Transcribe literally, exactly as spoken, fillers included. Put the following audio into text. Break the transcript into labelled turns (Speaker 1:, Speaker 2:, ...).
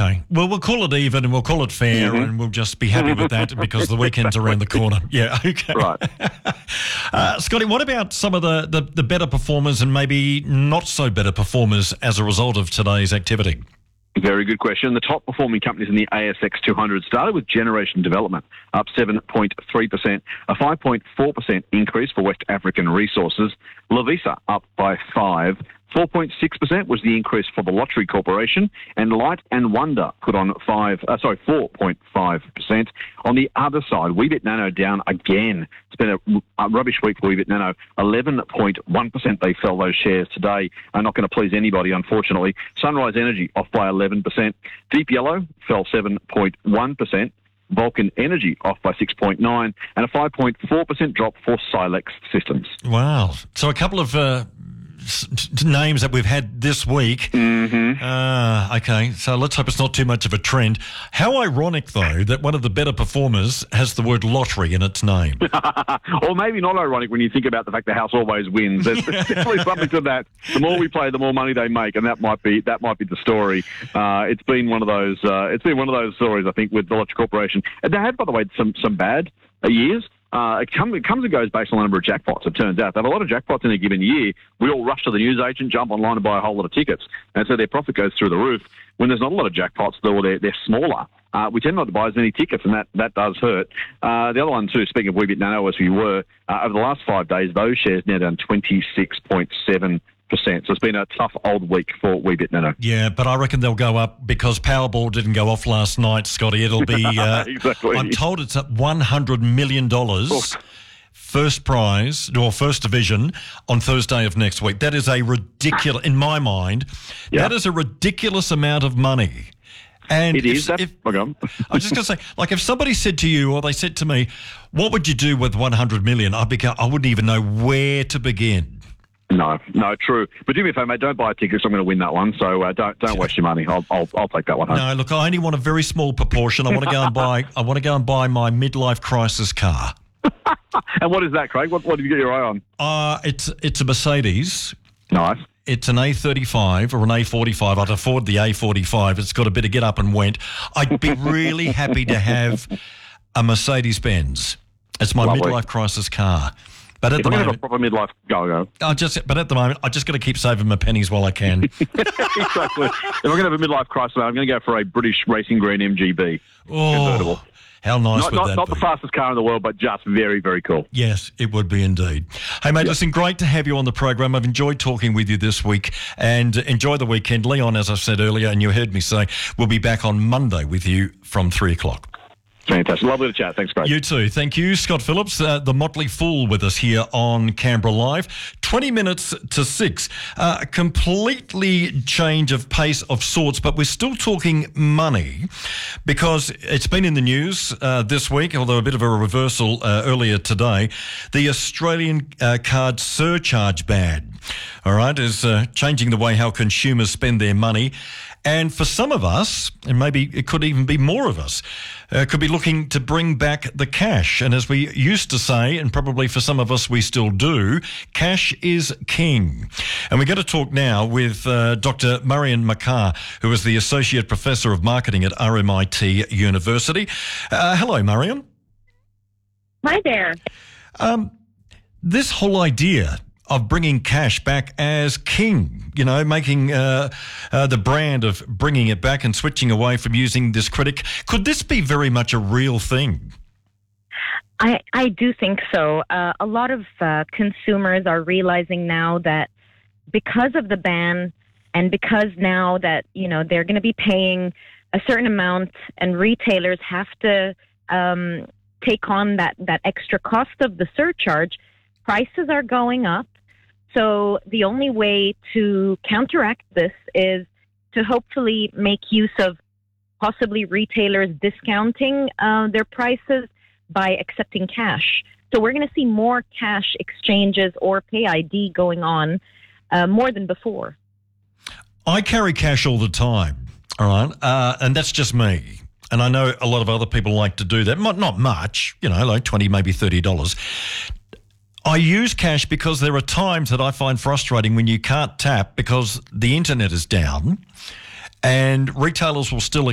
Speaker 1: Okay. Well, we'll call it even and we'll call it fair mm-hmm. and we'll just be happy with that because the weekend's around the corner. Yeah, okay.
Speaker 2: Right.
Speaker 1: uh, Scotty, what about some of the, the, the better performers and maybe not so better performers as a result of today's activity?
Speaker 2: Very good question. The top performing companies in the A S X two hundred started with Generation Development, up seven point three percent, a five point four percent increase for West African Resources. Lovisa up by five. four point six percent was the increase for the Lottery Corporation, and Light and Wonder put on five, uh, sorry, four point five percent. On the other side, Weebit Nano down again. It's been a, a rubbish week for Weebit Nano. eleven point one percent they fell those shares today. Are not going to please anybody, unfortunately. Sunrise Energy off by eleven percent. Deep Yellow fell seven point one percent. Vulcan Energy off by six point nine percent, and a five point four percent drop for Silex Systems.
Speaker 1: Wow. So a couple of uh, s- names that we've had this week.
Speaker 2: Mm-hmm.
Speaker 1: Uh, okay, so let's hope it's not too much of a trend. How ironic, though, that one of the better performers has the word lottery in its name.
Speaker 2: Or maybe not ironic when you think about the fact the house always wins. There's definitely something to that. The more we play, the more money they make, and that might be that might be the story. Uh, it's been one of those. Uh, it's been one of those stories, I think, with the Lottery Corporation. And they had, by the way, some some bad uh, years. Uh, it, come, it comes and goes based on the number of jackpots, it turns out. They have a lot of jackpots in a given year. We all rush to the newsagent, jump online and buy a whole lot of tickets. And so their profit goes through the roof. When there's not a lot of jackpots, though, they're, they're smaller. Uh, we tend not to buy as many tickets, and that, that does hurt. Uh, the other one, too, speaking of Weebit Nano, as we were, uh, over the last five days, those shares now down twenty-six point seven percent. So it's been a tough old week for Weebit Nano.
Speaker 1: Yeah, but I reckon they'll go up because Powerball didn't go off last night, Scotty. It'll be, uh,
Speaker 2: exactly.
Speaker 1: I'm told it's at one hundred million dollars.
Speaker 2: Oof.
Speaker 1: First prize, or first division, on Thursday of next week. That is a ridiculous, in my mind,
Speaker 2: Yeah.
Speaker 1: that is a ridiculous amount of money. And
Speaker 2: It
Speaker 1: if,
Speaker 2: is. That's,
Speaker 1: if,
Speaker 2: okay.
Speaker 1: I was just going to say, like, if somebody said to you, or they said to me, what would you do with one hundred million? I'd be, I wouldn't even know where to begin.
Speaker 2: No, no, true. But do me a favour, mate. Don't buy tickets. I'm going to win that one. So uh, don't don't waste your money. I'll I'll, I'll take that one home.
Speaker 1: No, look, I only want a very small proportion. I want to go and buy. I want to go and buy my midlife crisis car.
Speaker 2: And what is that, Craig? What what have you got your eye on?
Speaker 1: Uh it's it's a Mercedes.
Speaker 2: Nice.
Speaker 1: It's an A thirty-five or an A forty-five. I'd afford the A forty-five. It's got a bit of get up and went. I'd be really happy to have a Mercedes-Benz. It's my
Speaker 2: Lovely.
Speaker 1: midlife crisis car. But at
Speaker 2: If
Speaker 1: the
Speaker 2: I'm going to have
Speaker 1: moment,
Speaker 2: a proper midlife, go, go.
Speaker 1: I just. But at the moment, I just got to keep saving my pennies while I can.
Speaker 2: Exactly. If I'm going to have a midlife crisis, I'm going to go for a British Racing Green M G B convertible.
Speaker 1: Oh, how nice
Speaker 2: Not,
Speaker 1: would
Speaker 2: not,
Speaker 1: that
Speaker 2: not
Speaker 1: be?
Speaker 2: the fastest car in the world, but just very, very cool.
Speaker 1: Yes, it would be indeed. Hey, mate,
Speaker 2: Yep.
Speaker 1: listen, great to have you on the program. I've enjoyed talking with you this week and enjoy the weekend. Leon, as I said earlier, and you heard me say, we'll be back on Monday with you from three o'clock.
Speaker 2: Fantastic. Lovely to chat. Thanks, Craig.
Speaker 1: You too. Thank you, Scott Phillips, uh, the Motley Fool with us here on Canberra Live. twenty minutes to six. Uh, a completely change of pace of sorts, but we're still talking money because it's been in the news uh, this week, although a bit of a reversal uh, earlier today. The Australian uh, card surcharge ban, all right, is uh, changing the way how consumers spend their money. And for some of us, and maybe it could even be more of us, uh, could be looking to bring back the cash. And as we used to say, and probably for some of us we still do, cash is king. And we're going to talk now with uh, Doctor Marion McCarr, who is the Associate Professor of Marketing at R M I T University. Uh, hello, Marion.
Speaker 3: Hi there.
Speaker 1: Um, this whole idea of bringing cash back as king, you know, making uh, uh, the brand of bringing it back and switching away from using this critic. Could this be very much a real thing?
Speaker 3: I, I do think so. Uh, a lot of uh, consumers are realizing now that because of the ban and because now that, you know, they're going to be paying a certain amount and retailers have to um, take on that, that extra cost of the surcharge, prices are going up. So the only way to counteract this is to hopefully make use of possibly retailers discounting uh, their prices by accepting cash. So we're going to see more cash exchanges or pay I D going on uh, more than before.
Speaker 1: I carry cash all the time, all right? Uh, and that's just me. And I know a lot of other people like to do that. Not, not much, you know, like twenty dollars, maybe thirty dollars. I use cash because there are times that I find frustrating when you can't tap because the internet is down and retailers will still